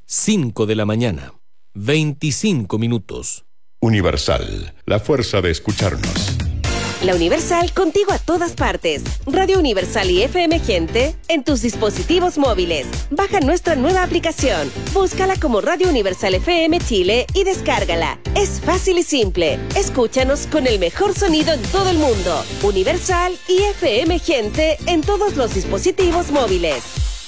5 de la mañana, 25 minutos. Universal, la fuerza de escucharnos. La Universal contigo a todas partes. Radio Universal y FM Gente en tus dispositivos móviles. Baja nuestra nueva aplicación. Búscala como Radio Universal FM Chile y descárgala. Es fácil y simple. Escúchanos con el mejor sonido en todo el mundo. Universal y FM Gente en todos los dispositivos móviles.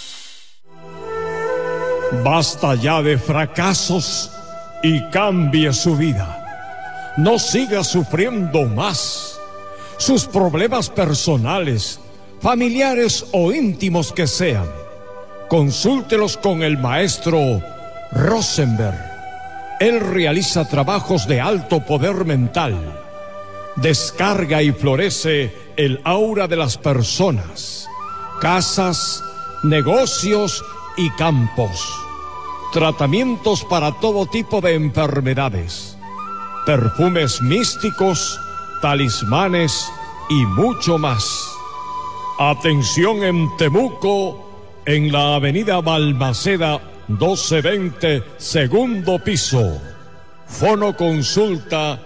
Basta ya de fracasos y cambie su vida. No siga sufriendo más. Sus problemas personales, familiares o íntimos que sean, consúltelos con el maestro Rosenberg. Él realiza trabajos de alto poder mental. Descarga y florece el aura de las personas, casas, negocios y campos. Tratamientos para todo tipo de enfermedades. Perfumes místicos, talismanes y mucho más. Atención en Temuco, en la avenida Balmaceda 1220, segundo piso. Fono consulta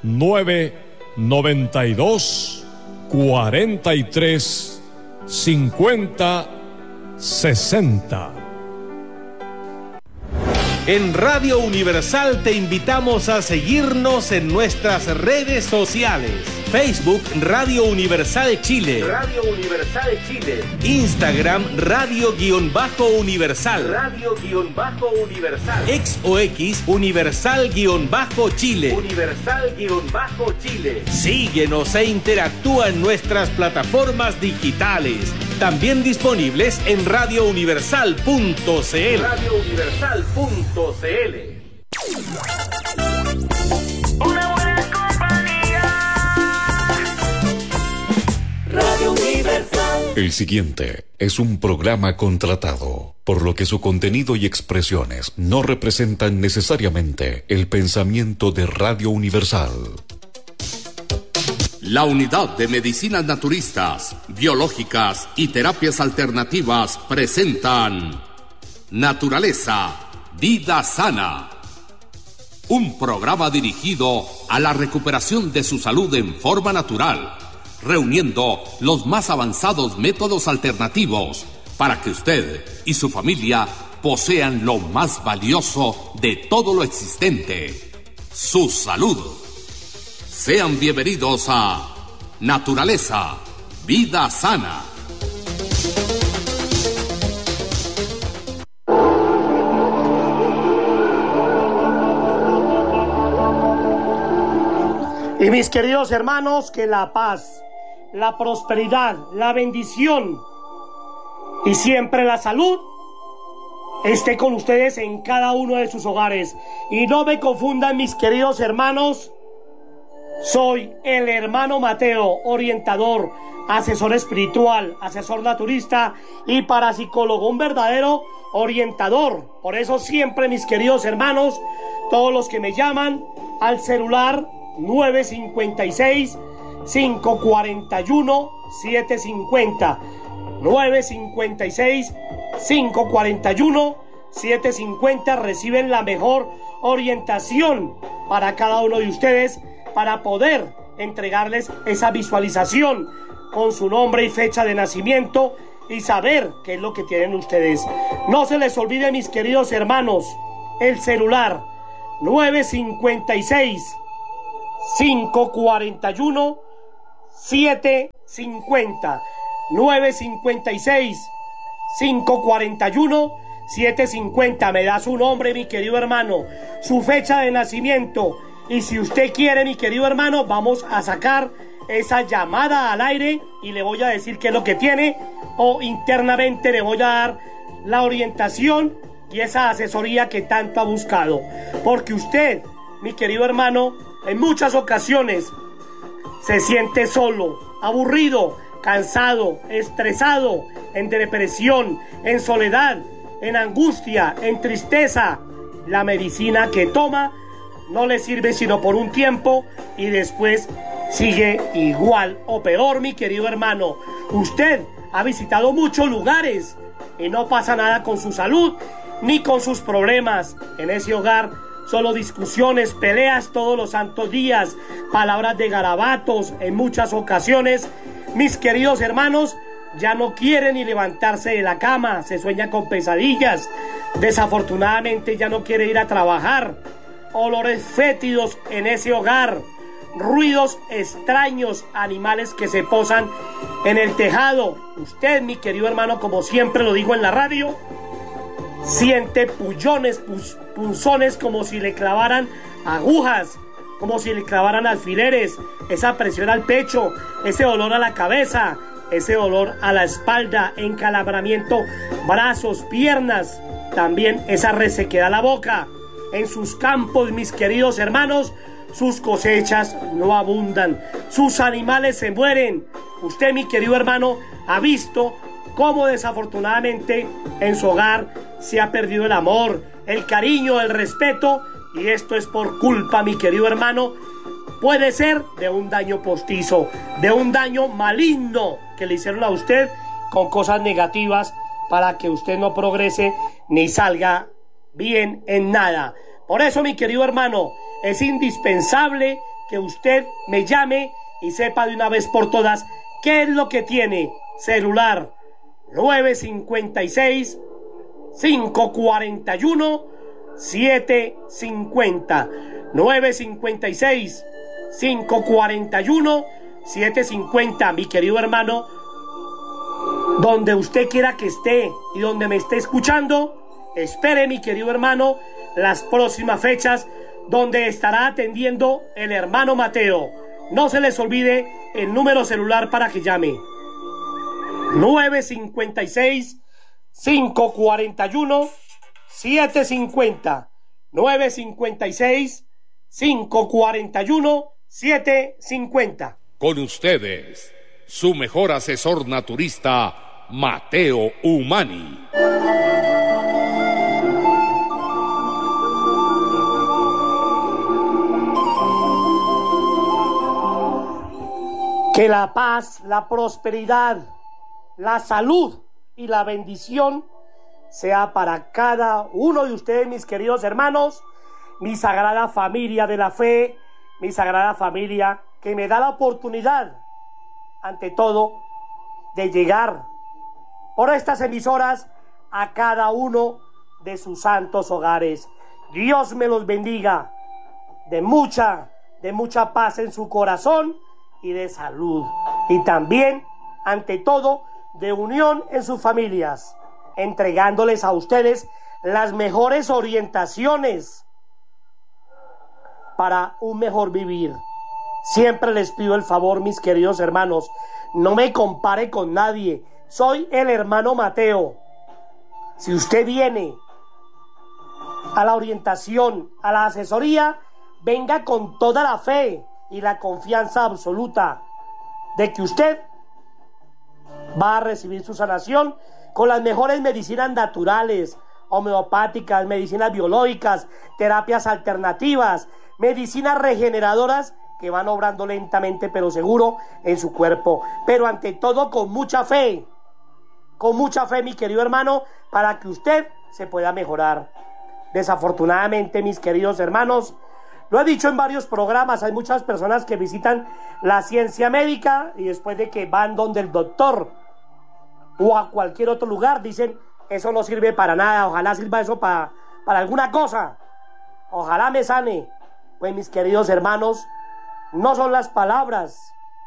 992 43 50 60. En Radio Universal te invitamos a seguirnos en nuestras redes sociales. Facebook Radio Universal Chile. Radio Universal Chile. Instagram Radio-Universal. Radio-Universal. X o X Universal-Chile. Universal-Chile. Síguenos e interactúa en nuestras plataformas digitales. También disponibles en radiouniversal.cl. radiouniversal.cl. Una buena compañía. Radio Universal. El siguiente es un programa contratado, por lo que su contenido y expresiones no representan necesariamente el pensamiento de Radio Universal. La Unidad de Medicinas Naturistas, Biológicas y Terapias Alternativas presentan Naturaleza, Vida Sana. Un programa dirigido a la recuperación de su salud en forma natural, reuniendo los más avanzados métodos alternativos para que usted y su familia posean lo más valioso de todo lo existente, su salud. Sean bienvenidos a Naturaleza, Vida Sana. Y mis queridos hermanos, que la paz, la prosperidad, la bendición y siempre la salud esté con ustedes en cada uno de sus hogares. Y no me confundan, mis queridos hermanos, soy el hermano Mateo, orientador, asesor espiritual, asesor naturista y parapsicólogo, un verdadero orientador. Por eso siempre, mis queridos hermanos, todos los que me llaman al celular 956-541-750, 956-541-750, reciben la mejor orientación para cada uno de ustedes, para poder entregarles esa visualización con su nombre y fecha de nacimiento y saber qué es lo que tienen ustedes. No se les olvide, mis queridos hermanos, el celular 956-541-750, 956-541-750. Me da su nombre, mi querido hermano, su fecha de nacimiento. Y si usted quiere, mi querido hermano, vamos a sacar esa llamada al aire y le voy a decir qué es lo que tiene, o internamente le voy a dar la orientación y esa asesoría que tanto ha buscado. Porque usted, mi querido hermano, en muchas ocasiones se siente solo, aburrido, cansado, estresado, en depresión, en soledad, en angustia, en tristeza. La medicina que toma no le sirve sino por un tiempo y después sigue igual o peor, mi querido hermano. Usted ha visitado muchos lugares y no pasa nada con su salud ni con sus problemas. En ese hogar solo discusiones, peleas todos los santos días, palabras de garabatos en muchas ocasiones. Mis queridos hermanos, ya no quieren ni levantarse de la cama, se sueña con pesadillas. Desafortunadamente ya no quiere ir a trabajar. Olores fétidos en ese hogar, ruidos extraños, animales que se posan en el tejado. Usted, mi querido hermano, como siempre lo digo en la radio, siente pullones, punzones, como si le clavaran agujas, como si le clavaran alfileres, esa presión al pecho, ese dolor a la cabeza, ese dolor a la espalda, encalabramiento, brazos, piernas, también esa resequedad a la boca. En sus campos, mis queridos hermanos, sus cosechas no abundan, sus animales se mueren. Usted, mi querido hermano, ha visto cómo desafortunadamente en su hogar se ha perdido el amor, el cariño, el respeto, y esto es por culpa, mi querido hermano, puede ser de un daño postizo, de un daño maligno que le hicieron a usted con cosas negativas para que usted no progrese ni salga bien en nada. Por eso, mi querido hermano, es indispensable que usted me llame y sepa de una vez por todas qué es lo que tiene. Celular 956 541 750 956 541 750. Mi querido hermano, donde usted quiera que esté y donde me esté escuchando, espere, mi querido hermano, las próximas fechas donde estará atendiendo el hermano Mateo. No se les olvide el número celular para que llame: 956 541 750 956 541 750. Con ustedes, su mejor asesor naturista, Mateo Umani. Que la paz, la prosperidad, la salud y la bendición sea para cada uno de ustedes, mis queridos hermanos, mi sagrada familia de la fe, mi sagrada familia que me da la oportunidad, ante todo, de llegar por estas emisoras a cada uno de sus santos hogares. Dios me los bendiga de mucha paz en su corazón y de salud, y también, ante todo, de unión en sus familias, entregándoles a ustedes las mejores orientaciones para un mejor vivir. Siempre les pido el favor, mis queridos hermanos, no me compare con nadie. Soy el hermano Mateo. Si usted viene a la orientación, a la asesoría, venga con toda la fe y la confianza absoluta de que usted va a recibir su sanación con las mejores medicinas naturales, homeopáticas, medicinas biológicas, terapias alternativas, medicinas regeneradoras que van obrando lentamente pero seguro en su cuerpo, pero ante todo con mucha fe, mi querido hermano, para que usted se pueda mejorar. Desafortunadamente, mis queridos hermanos, lo he dicho en varios programas, hay muchas personas que visitan la ciencia médica y después de que van donde el doctor o a cualquier otro lugar dicen: eso no sirve para nada, ojalá sirva eso para alguna cosa, ojalá me sane. Pues, mis queridos hermanos, no son las palabras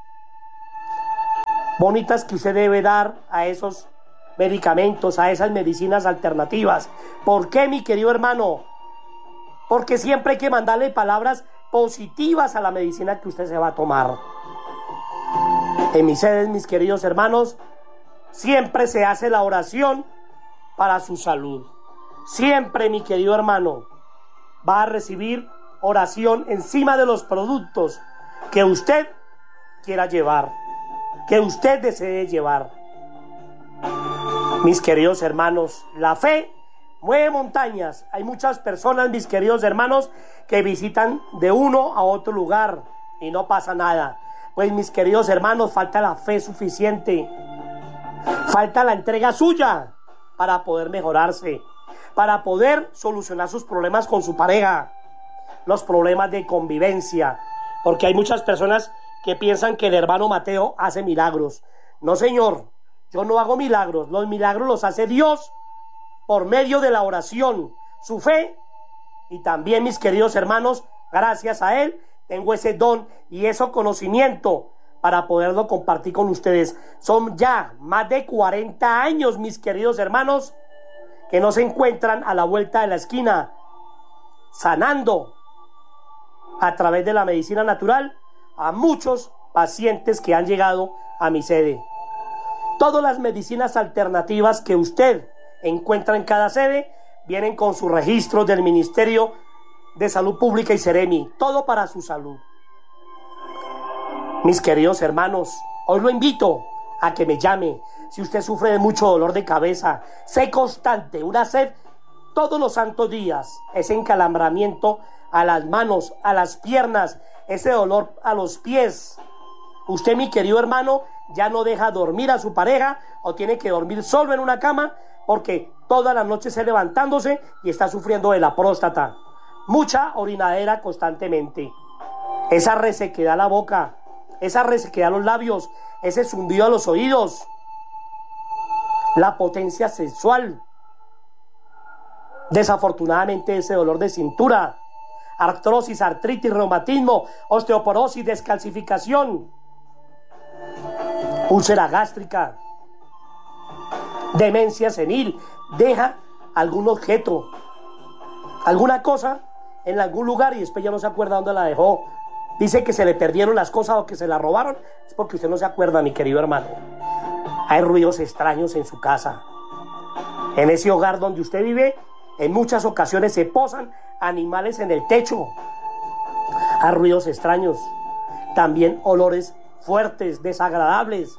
bonitas que usted debe dar a esos medicamentos, a esas medicinas alternativas. ¿Por qué, mi querido hermano? Porque siempre hay que mandarle palabras positivas a la medicina que usted se va a tomar. En mis sedes, mis queridos hermanos, siempre se hace la oración para su salud. Siempre, mi querido hermano, va a recibir oración encima de los productos que usted quiera llevar, que usted desee llevar. Mis queridos hermanos, la fe mueve montañas. Hay muchas personas, mis queridos hermanos, que visitan de uno a otro lugar y no pasa nada. Pues, mis queridos hermanos, falta la fe suficiente, falta la entrega suya para poder mejorarse, para poder solucionar sus problemas con su pareja, los problemas de convivencia, porque hay muchas personas que piensan que el hermano Mateo hace milagros. No, señor, yo no hago milagros, los milagros los hace Dios por medio de la oración, su fe, y también, mis queridos hermanos, gracias a Él tengo ese don y ese conocimiento para poderlo compartir con ustedes. Son ya más de 40 años, mis queridos hermanos, que no se encuentran a la vuelta de la esquina, sanando a través de la medicina natural a muchos pacientes que han llegado a mi sede. Todas las medicinas alternativas que usted encuentra en cada sede vienen con su registro del Ministerio de Salud Pública y Seremi, todo para su salud. Mis queridos hermanos, hoy lo invito a que me llame. Si usted sufre de mucho dolor de cabeza, sed constante, una sed todos los santos días, ese encalambramiento a las manos, a las piernas, ese dolor a los pies, usted, mi querido hermano, ya no deja dormir a su pareja o tiene que dormir solo en una cama porque toda la noche está levantándose y está sufriendo de la próstata, mucha orinadera constantemente, esa resequedad a la boca, esa resequedad a los labios, ese zumbido a los oídos, la potencia sexual, desafortunadamente ese dolor de cintura, artrosis, artritis, reumatismo, osteoporosis, descalcificación, úlcera gástrica, demencia senil, deja algún objeto, alguna cosa en algún lugar y después ya no se acuerda dónde la dejó. Dice que se le perdieron las cosas o que se la robaron, es porque usted no se acuerda, mi querido hermano. Hay ruidos extraños en su casa. En ese hogar donde usted vive, en muchas ocasiones se posan animales en el techo. Hay ruidos extraños. También olores fuertes, desagradables.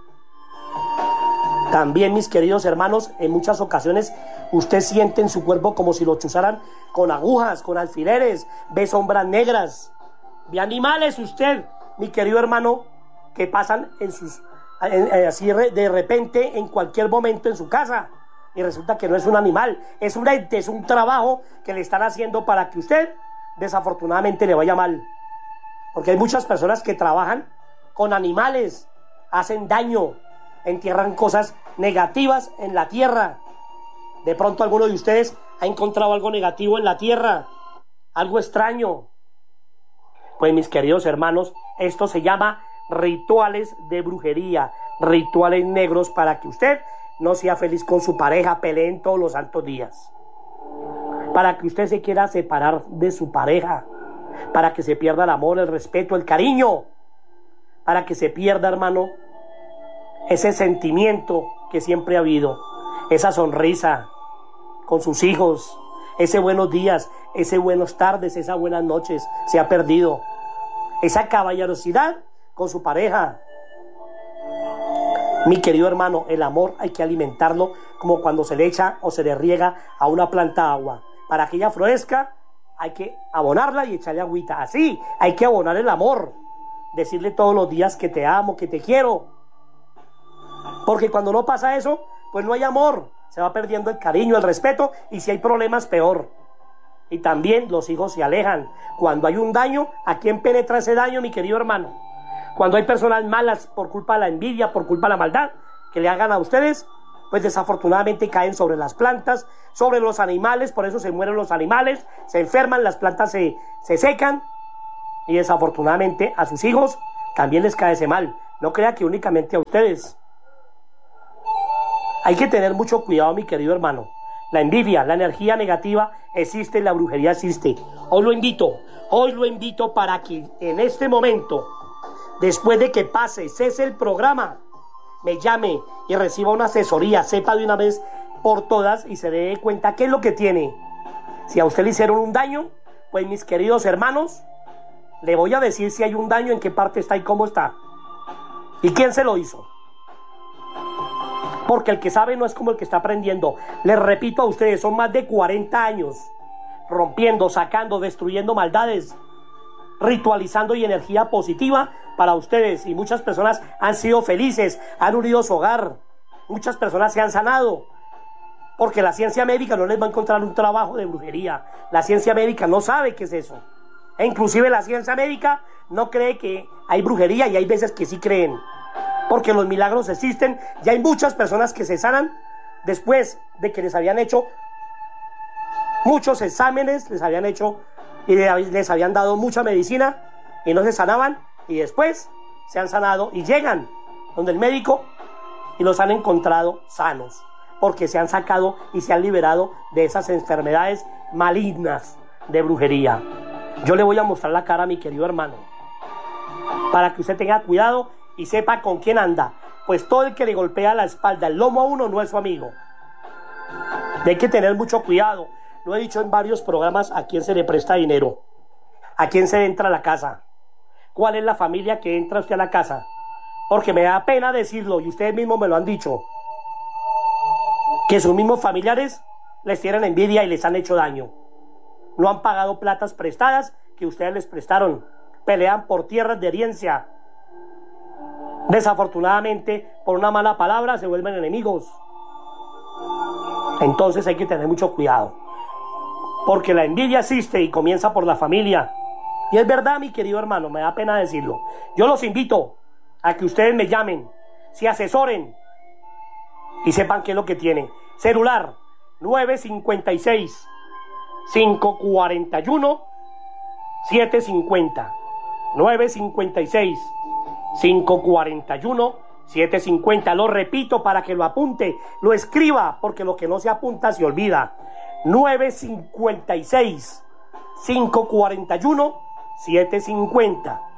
También, mis queridos hermanos, en muchas ocasiones usted siente en su cuerpo como si lo chuzaran con agujas, con alfileres, ve sombras negras, ve animales usted, mi querido hermano, que pasan así de repente en cualquier momento en su casa y resulta que no es un animal, es un ente, es un trabajo que le están haciendo para que usted desafortunadamente le vaya mal, porque hay muchas personas que trabajan con animales, hacen daño, entierran cosas negativas en la tierra. De pronto alguno de ustedes ha encontrado algo negativo en la tierra, algo extraño. Pues, mis queridos hermanos, esto se llama rituales de brujería, rituales negros para que usted no sea feliz con su pareja, peleen todos los santos días, para que usted se quiera separar de su pareja, para que se pierda el amor, el respeto, el cariño, para que se pierda, hermano, ese sentimiento que siempre ha habido, esa sonrisa con sus hijos, ese buenos días, ese buenas tardes, esas buenas noches, se ha perdido. Esa caballerosidad con su pareja. Mi querido hermano, el amor hay que alimentarlo como cuando se le echa o se le riega a una planta agua. Para que ella florezca, hay que abonarla y echarle agüita. Así, hay que abonar el amor. Decirle todos los días que te amo, que te quiero. Porque cuando no pasa eso, pues no hay amor. Se va perdiendo el cariño, el respeto, y si hay problemas, peor. Y también los hijos se alejan. Cuando hay un daño, ¿a quién penetra ese daño, mi querido hermano? Cuando hay personas malas por culpa de la envidia, por culpa de la maldad que le hagan a ustedes, pues desafortunadamente caen sobre las plantas, sobre los animales, por eso se mueren los animales, se enferman, las plantas se secan, y desafortunadamente a sus hijos también les cae ese mal. No crea que únicamente a ustedes. Hay que tener mucho cuidado, mi querido hermano. La envidia, la energía negativa existe, la brujería existe. Hoy lo invito para que en este momento, después de que cese el programa, me llame y reciba una asesoría, sepa de una vez por todas y se dé cuenta qué es lo que tiene. Si a usted le hicieron un daño, pues, mis queridos hermanos, le voy a decir si hay un daño, en qué parte está y cómo está. ¿Y quién se lo hizo? Porque el que sabe no es como el que está aprendiendo. Les repito a ustedes, son más de 40 años rompiendo, sacando, destruyendo maldades, ritualizando y energía positiva para ustedes. Y muchas personas han sido felices, han unido su hogar. Muchas personas se han sanado. Porque la ciencia médica no les va a encontrar un trabajo de brujería. La ciencia médica no sabe qué es eso. E inclusive la ciencia médica no cree que hay brujería, y hay veces que sí creen. Porque los milagros existen. Ya hay muchas personas que se sanan después de que les habían hecho muchos exámenes, les habían hecho y les habían dado mucha medicina y no se sanaban, y después se han sanado y llegan donde el médico y los han encontrado sanos, porque se han sacado y se han liberado de esas enfermedades malignas de brujería. Yo le voy a mostrar la cara a mi querido hermano, para que usted tenga cuidado y sepa con quién anda, pues todo el que le golpea la espalda, el lomo a uno, no es su amigo. Hay que tener mucho cuidado. Lo he dicho en varios programas: a quién se le presta dinero, a quién se entra a la casa, cuál es la familia que entra usted a la casa, porque me da pena decirlo, y ustedes mismos me lo han dicho, que sus mismos familiares les tienen envidia y les han hecho daño. No han pagado platas prestadas que ustedes les prestaron, pelean por tierras de herencia. Desafortunadamente, por una mala palabra se vuelven enemigos. Entonces hay que tener mucho cuidado, porque la envidia existe y comienza por la familia. Y es verdad, mi querido hermano, me da pena decirlo. Yo los invito a que ustedes me llamen, se asesoren y sepan qué es lo que tiene. Celular 956-541-750. 956-541-750. Lo repito para que lo apunte, lo escriba, porque lo que no se apunta se olvida. 956-541-750.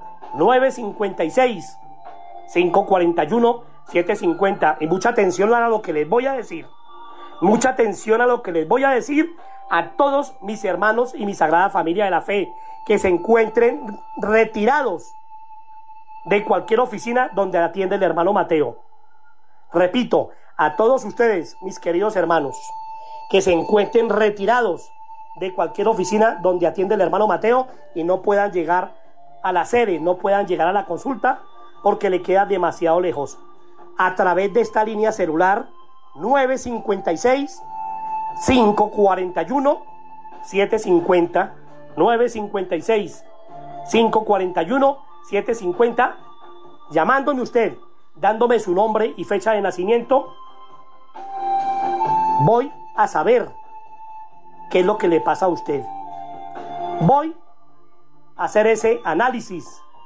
956-541-750. Y mucha atención a lo que les voy a decir. Mucha atención a lo que les voy a decir a todos mis hermanos y mi sagrada familia de la fe que se encuentren retirados de cualquier oficina donde atiende el hermano Mateo. Repito, a todos ustedes, mis queridos hermanos, que se encuentren retirados de cualquier oficina donde atiende el hermano Mateo y no puedan llegar a la sede, no puedan llegar a la consulta porque le queda demasiado lejos. A través de esta línea celular 956-541-750, 956-541-750, llamándome usted, dándome su nombre y fecha de nacimiento, voy a saber qué es lo que le pasa a usted. Voy a hacer ese análisis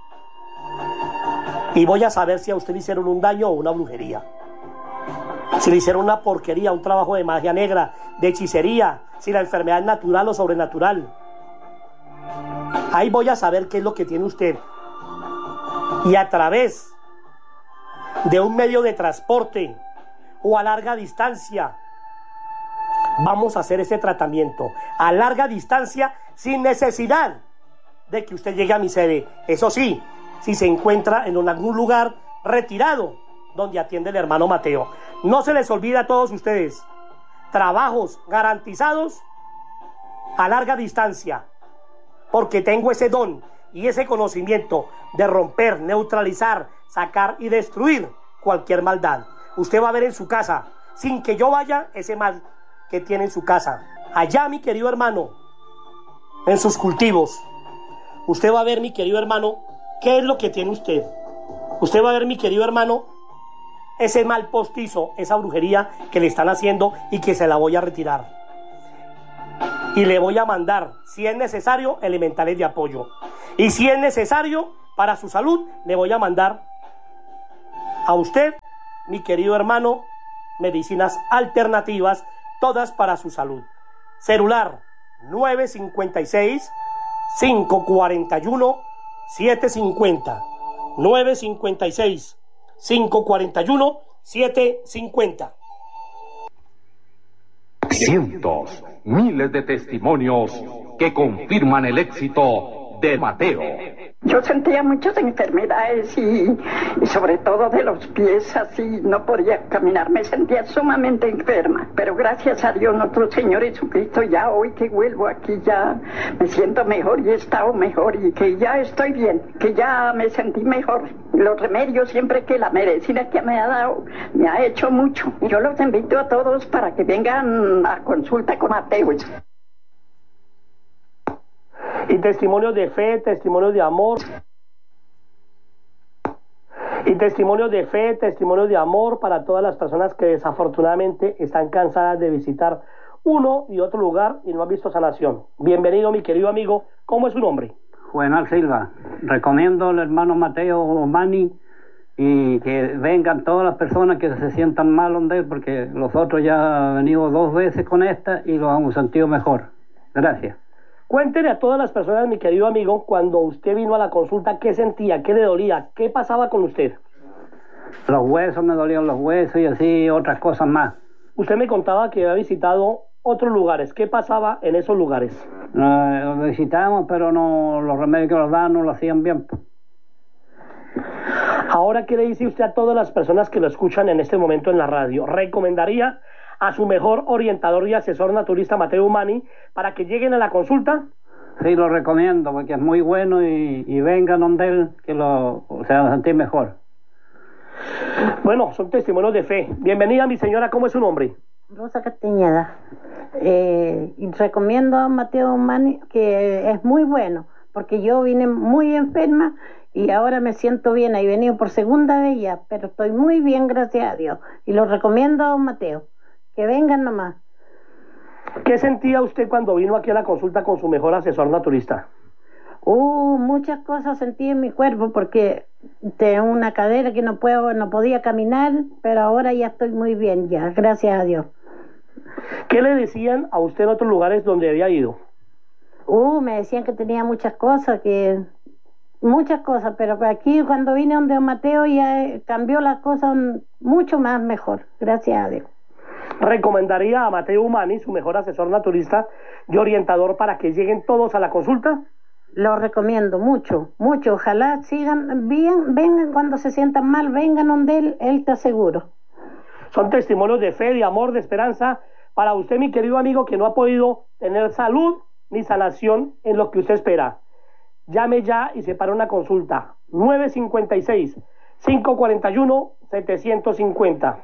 y voy a saber si a usted le hicieron un daño o una brujería. Si le hicieron una porquería, un trabajo de magia negra, de hechicería, si la enfermedad es natural o sobrenatural. Ahí voy a saber qué es lo que tiene usted. Y a través de un medio de transporte o a larga distancia, vamos a hacer ese tratamiento. A larga distancia, sin necesidad de que usted llegue a mi sede. Eso sí, si se encuentra en algún lugar retirado donde atiende el hermano Mateo. No se les olvida a todos ustedes, trabajos garantizados a larga distancia, porque tengo ese don y ese conocimiento de romper, neutralizar, sacar y destruir cualquier maldad. Usted va a ver en su casa, sin que yo vaya, ese mal que tiene en su casa. Allá, mi querido hermano, en sus cultivos, usted va a ver, mi querido hermano, qué es lo que tiene usted. Usted va a ver, mi querido hermano, ese mal postizo, esa brujería que le están haciendo y que se la voy a retirar. Y le voy a mandar, si es necesario, elementales de apoyo. Y si es necesario, para su salud, le voy a mandar a usted, mi querido hermano, medicinas alternativas, todas para su salud. Celular 956-541-750. 956-541-750. Cientos, miles de testimonios que confirman el éxito de Mateo. Yo sentía muchas enfermedades y sobre todo de los pies, así no podía caminar, me sentía sumamente enferma. Pero gracias a Dios nuestro Señor Jesucristo, ya hoy que vuelvo aquí ya me siento mejor y he estado mejor y que ya estoy bien, que ya me sentí mejor. Los remedios siempre que la medicina que me ha dado me ha hecho mucho. Yo los invito a todos para que vengan a consulta con Mateo. Y testimonios de fe, testimonios de amor. Y testimonios de fe, testimonios de amor para todas las personas que desafortunadamente están cansadas de visitar uno y otro lugar y no han visto sanación. Bienvenido, mi querido amigo. ¿Cómo es su nombre? Juvenal Silva. Recomiendo al hermano Mateo Mani y que vengan todas las personas que se sientan mal donde él, porque los otros ya han venido 2 veces con esta y lo han sentido mejor. Gracias. Cuéntele a todas las personas, mi querido amigo, cuando usted vino a la consulta, ¿qué sentía? ¿Qué le dolía? ¿Qué pasaba con usted? Los huesos, me dolían los huesos y así otras cosas más. Usted me contaba que había visitado otros lugares. ¿Qué pasaba en esos lugares? Los visitamos, pero no, los remedios que nos dan no lo hacían bien. Ahora, ¿qué le dice usted a todas las personas que lo escuchan en este momento en la radio? ¿Recomendaría a su mejor orientador y asesor naturista, Mateo Mani, para que lleguen a la consulta? Sí, lo recomiendo, porque es muy bueno y vengan donde él, que se van a sentir mejor. Bueno, son testimonios de fe. Bienvenida, mi señora, ¿cómo es su nombre? Rosa Castañeda. Y recomiendo a Mateo Mani, que es muy bueno, porque yo vine muy enferma y ahora me siento bien. He venido por segunda vez ya, pero estoy muy bien, gracias a Dios. Y lo recomiendo a Mateo. Que vengan nomás. ¿Qué sentía usted cuando vino aquí a la consulta con su mejor asesor naturista? Muchas cosas sentí en mi cuerpo porque tengo una cadera que no podía caminar, pero ahora ya estoy muy bien ya, gracias a Dios. ¿Qué le decían a usted en otros lugares donde había ido? Me decían que tenía muchas cosas, pero aquí cuando vine donde Mateo ya cambió las cosas mucho más mejor, gracias a Dios. ¿Recomendaría a Mateo Mani, su mejor asesor naturista y orientador, para que lleguen todos a la consulta? Lo recomiendo mucho, mucho. Ojalá sigan bien, vengan cuando se sientan mal, vengan donde él te aseguro. Son testimonios de fe, de amor, de esperanza para usted, mi querido amigo, que no ha podido tener salud ni sanación en lo que usted espera. Llame ya y separe una consulta. 956-541-750.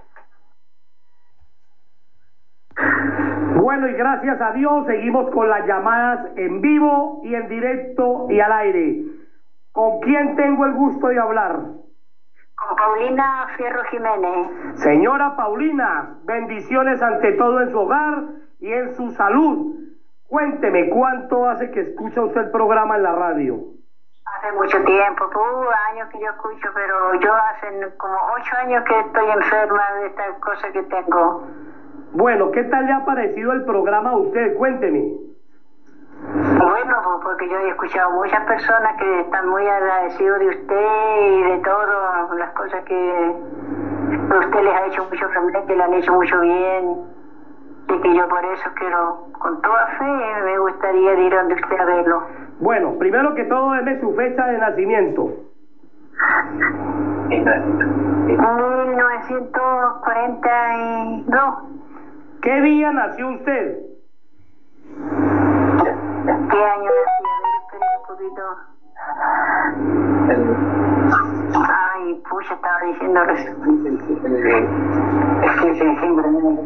Bueno, y gracias a Dios seguimos con las llamadas en vivo y en directo y al aire. ¿Con quién tengo el gusto de hablar? Con Paulina Fierro Jiménez. Señora Paulina, bendiciones ante todo en su hogar y en su salud. Cuénteme, ¿cuánto hace que escucha usted el programa en la radio? Hace mucho tiempo, años que yo escucho, pero yo hace como 8 años que estoy enferma de esta cosa que tengo. Bueno, ¿qué tal le ha parecido el programa a usted? Cuénteme. Bueno, porque yo he escuchado muchas personas que están muy agradecidos de usted y de todas las cosas que usted les ha hecho mucho remedio, que le han hecho mucho bien, y que yo por eso quiero, con toda fe, me gustaría ir donde usted a verlo. Bueno, primero que todo, deme su fecha de nacimiento. 1942. ¿Qué día nació usted? ¿Qué año nací? Espera un poquito. Ay, pucha, estaba diciendo el 15 de diciembre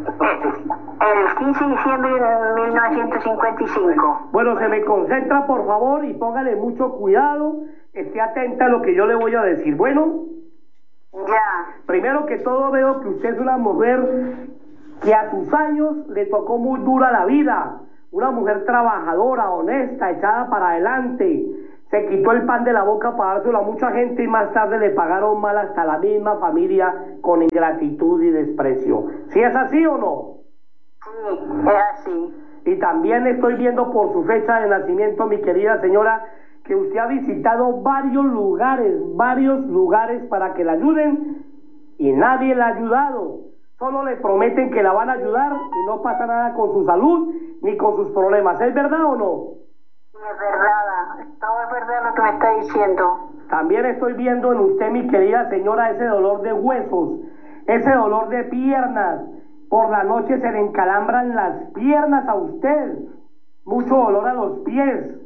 de 1955. Bueno, se me concentra, por favor, y póngale mucho cuidado. Esté atenta a lo que yo le voy a decir. Bueno. Ya. Primero que todo, veo que usted es una mujer que a sus años le tocó muy dura la vida. Una mujer trabajadora, honesta, echada para adelante. Se quitó el pan de la boca para dárselo a mucha gente y más tarde le pagaron mal hasta la misma familia con ingratitud y desprecio. ¿Sí es así o no? Sí, es así. Y también estoy viendo por su fecha de nacimiento, mi querida señora, que usted ha visitado varios lugares para que la ayuden y nadie la ha ayudado. Solo le prometen que la van a ayudar y no pasa nada con su salud ni con sus problemas. ¿Es verdad o no? Sí, es verdad. Todo verdad lo que me está diciendo. También estoy viendo en usted, mi querida señora, ese dolor de huesos, ese dolor de piernas. Por la noche se le encalambran las piernas a usted. Mucho dolor a los pies.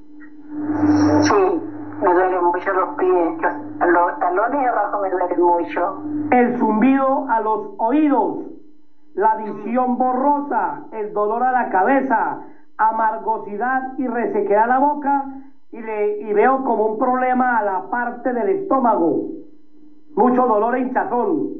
Sí, me duelen mucho los pies. Los talones de abajo me duelen mucho. El zumbido a los oídos, la visión borrosa, el dolor a la cabeza, amargosidad y resequedad a la boca, y veo como un problema a la parte del estómago. Mucho dolor e hinchazón.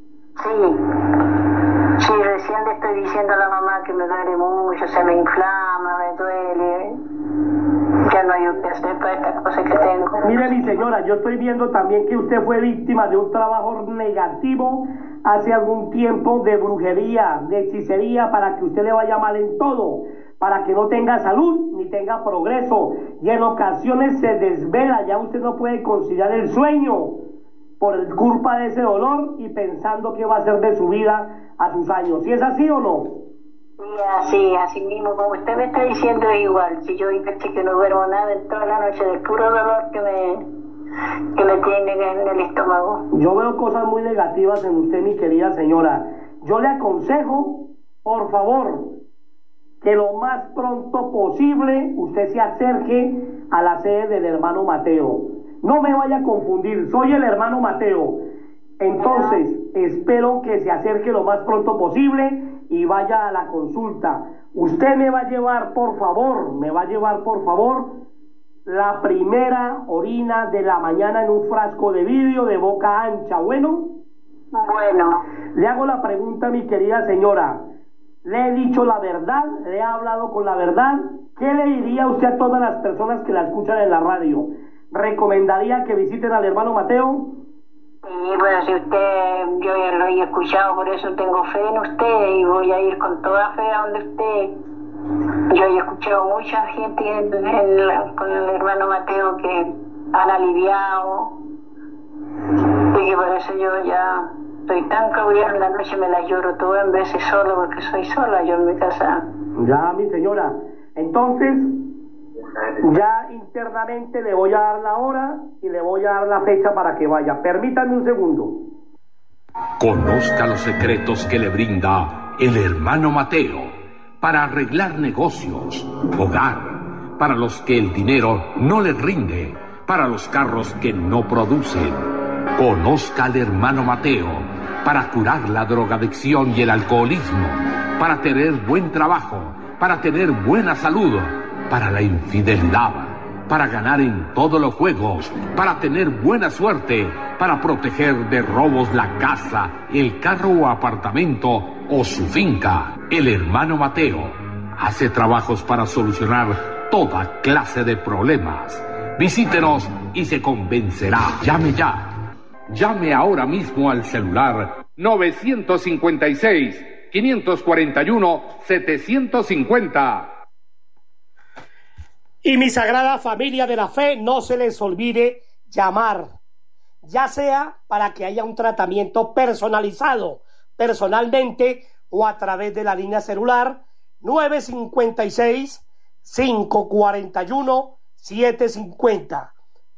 Sí, recién le estoy diciendo a la mamá que me duele mucho, se me inflama, me duele. Ya no hay que hacer para esta cosa que tengo. Mire, mi señora, yo estoy viendo también que usted fue víctima de un trabajo negativo hace algún tiempo, de brujería, de hechicería, para que usted le vaya mal en todo, para que no tenga salud ni tenga progreso, y en ocasiones se desvela, ya usted no puede conciliar el sueño por culpa de ese dolor y pensando qué va a hacer de su vida a sus años. ¿Sí es así o no? Sí, así mismo, como usted me está diciendo, es igual. Si yo digo que no duermo nada en toda la noche del puro dolor que me tiene en el estómago. Yo veo cosas muy negativas en usted, mi querida señora. Yo le aconsejo, por favor, que lo más pronto posible usted se acerque a la sede del hermano Mateo. No me vaya a confundir, soy el hermano Mateo. Entonces, espero que se acerque lo más pronto posible y vaya a la consulta. Usted me va a llevar, por favor, la primera orina de la mañana en un frasco de vidrio de boca ancha. ¿Bueno? Bueno. Le hago la pregunta, mi querida señora. ¿Le he dicho la verdad? ¿Le he hablado con la verdad? ¿Qué le diría usted a todas las personas que la escuchan en la radio? ¿Recomendaría que visiten al hermano Mateo? Sí, bueno, si yo ya lo he escuchado, por eso tengo fe en usted y voy a ir con toda fe a donde usted. Yo he escuchado mucha gente con el hermano Mateo que han aliviado, y que por eso yo ya estoy tan cabreada, en la noche me las lloro todas en veces solo, porque soy sola yo en mi casa. Ya, mi señora, entonces ya internamente le voy a dar la hora y le voy a dar la fecha para que vaya. Permítame un segundo. Conozca los secretos que le brinda el hermano Mateo para arreglar negocios, hogar, para los que el dinero no les rinde, para los carros que no producen. Conozca al hermano Mateo para curar la drogadicción y el alcoholismo, para tener buen trabajo, para tener buena salud, para la infidelidad, para ganar en todos los juegos, para tener buena suerte, para proteger de robos la casa, el carro o apartamento o su finca. El hermano Mateo hace trabajos para solucionar toda clase de problemas. Visítenos y se convencerá. Llame ya. Llame ahora mismo al celular 956-541-750. Y mi sagrada familia de la fe, no se les olvide llamar, ya sea para que haya un tratamiento personalizado, personalmente o a través de la línea celular 956-541-750.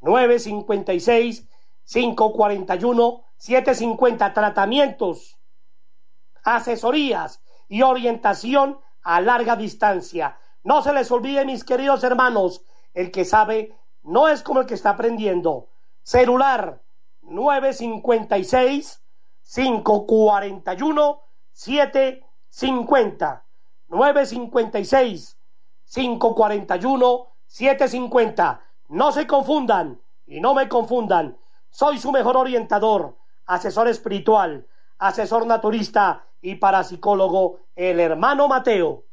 956-541-750. Tratamientos, asesorías y orientación a larga distancia. No se les olvide, mis queridos hermanos, el que sabe no es como el que está aprendiendo. Celular 956-541-750. 956-541-750. No se confundan y no me confundan. Soy su mejor orientador, asesor espiritual, asesor naturista y parapsicólogo, el hermano Mateo.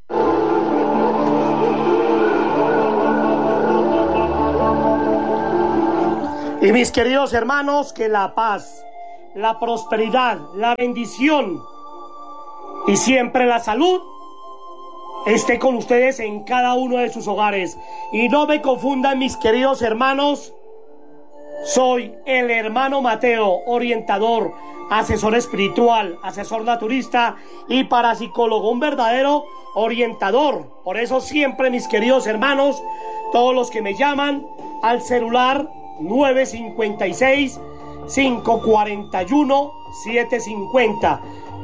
Y mis queridos hermanos, que la paz, la prosperidad, la bendición y siempre la salud esté con ustedes en cada uno de sus hogares. Y no me confundan, mis queridos hermanos, soy el hermano Mateo, orientador, asesor espiritual, asesor naturista y parapsicólogo, un verdadero orientador. Por eso siempre, mis queridos hermanos, todos los que me llaman, al celular 956-541-750.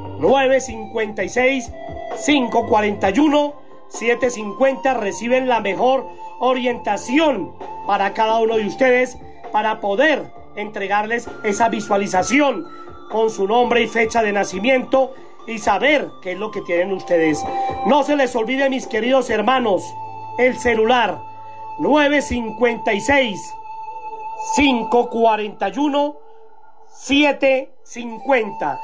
956-541-750. Reciben la mejor orientación para cada uno de ustedes para poder entregarles esa visualización con su nombre y fecha de nacimiento y saber qué es lo que tienen ustedes. No se les olvide, mis queridos hermanos, el celular 956-541-750.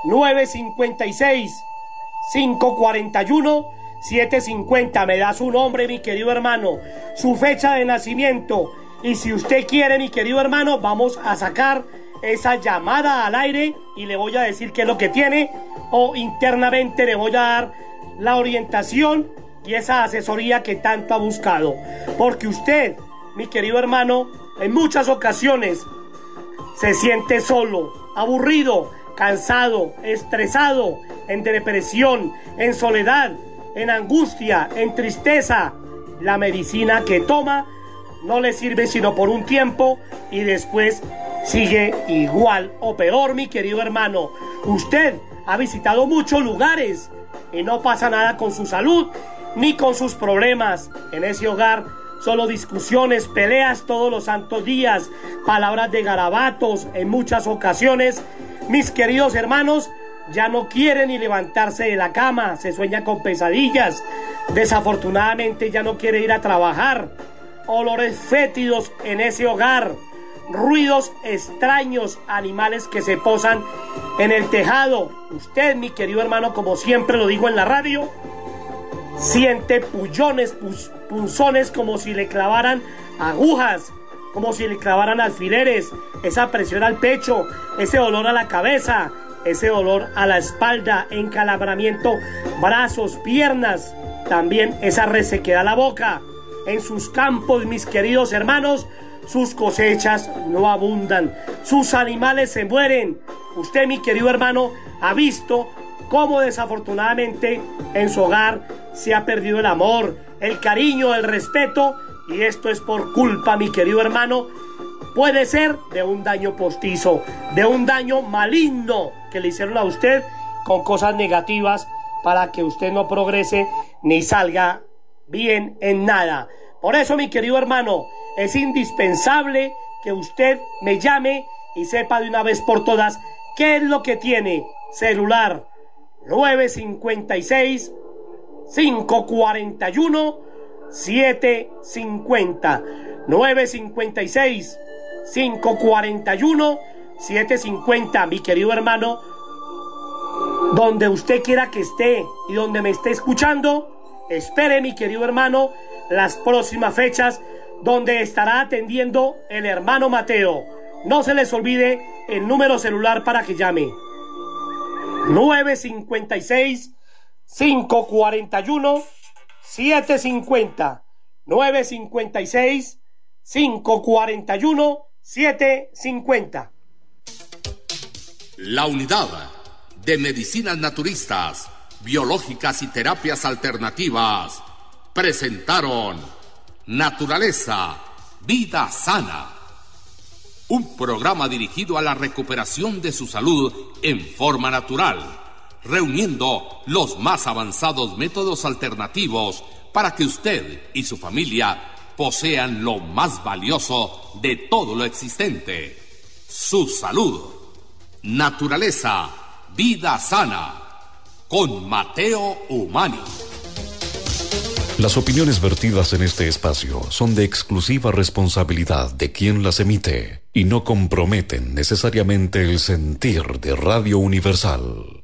956-541-750. Me da su nombre, mi querido hermano, su fecha de nacimiento, y si usted quiere, mi querido hermano, vamos a sacar esa llamada al aire y le voy a decir qué es lo que tiene, o internamente le voy a dar la orientación y esa asesoría que tanto ha buscado, porque usted, mi querido hermano, en muchas ocasiones se siente solo, aburrido, cansado, estresado, en depresión, en soledad, en angustia, en tristeza. La medicina que toma no le sirve sino por un tiempo y después sigue igual o peor, mi querido hermano. Usted ha visitado muchos lugares y no pasa nada con su salud ni con sus problemas. En ese hogar solo discusiones, peleas todos los santos días, palabras de garabatos en muchas ocasiones. Mis queridos hermanos, ya no quiere ni levantarse de la cama, se sueña con pesadillas. Desafortunadamente ya no quiere ir a trabajar. Olores fétidos en ese hogar, ruidos extraños, animales que se posan en el tejado. Usted, mi querido hermano, como siempre lo digo en la radio, siente pullones, punzones, como si le clavaran agujas, como si le clavaran alfileres, esa presión al pecho, ese dolor a la cabeza, ese dolor a la espalda, encalabramiento, brazos, piernas, también esa resequedad a la boca. En sus campos, mis queridos hermanos, sus cosechas no abundan, sus animales se mueren. Usted, mi querido hermano, ha visto cómo desafortunadamente en su hogar se ha perdido el amor, el cariño, el respeto, y esto es por culpa, mi querido hermano, puede ser de un daño postizo, de un daño maligno que le hicieron a usted con cosas negativas para que usted no progrese ni salga bien en nada. Por eso, mi querido hermano, es indispensable que usted me llame y sepa de una vez por todas qué es lo que tiene. Celular 956-541-750. 956-541-750. Mi querido hermano, donde usted quiera que esté y donde me esté escuchando, espere, mi querido hermano, las próximas fechas donde estará atendiendo el hermano Mateo. No se les olvide el número celular para que llame: 956-541-750. 956-541-750. La unidad de medicinas naturistas, biológicas y terapias alternativas presentaron Naturaleza, Vida Sana, un programa dirigido a la recuperación de su salud en forma natural, reuniendo los más avanzados métodos alternativos para que usted y su familia posean lo más valioso de todo lo existente: su salud. Naturaleza, Vida Sana, con Mateo Umani. Las opiniones vertidas en este espacio son de exclusiva responsabilidad de quien las emite y no comprometen necesariamente el sentir de Radio Universal.